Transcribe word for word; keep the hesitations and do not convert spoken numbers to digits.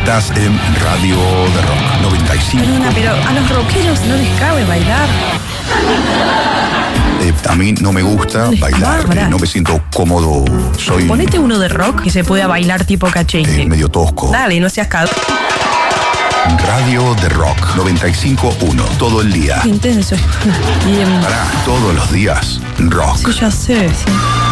Estás en Radio de Rock noventa y cinco. Perdona, pero a los rockeros no les cabe bailar. Eh, a mí no me gusta Les bailar, cabe. eh, no me siento cómodo, soy Ponete uno de rock que se pueda bailar tipo cachengue. eh, medio tosco. Dale, no seas cagado. Radio de Rock noventa y cinco punto uno, todo el día. Intenso. Bien. Pará, todos los días, rock. Sí, ya sé, sí.